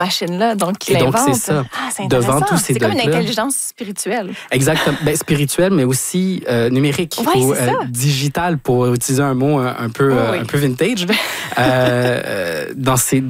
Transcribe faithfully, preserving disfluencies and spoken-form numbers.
machine-là, donc qu'il Et donc, invente. c'est ça. Ah, c'est Devant intéressant. tous ces C'est comme une dogs-là. intelligence spirituelle. Exactement. Ben, spirituel, mais aussi euh, numérique Ouais, ou c'est ça. digital, pour utiliser un mot un, un peu, Oui, euh, oui. un peu vintage. Là. euh, euh, dans ces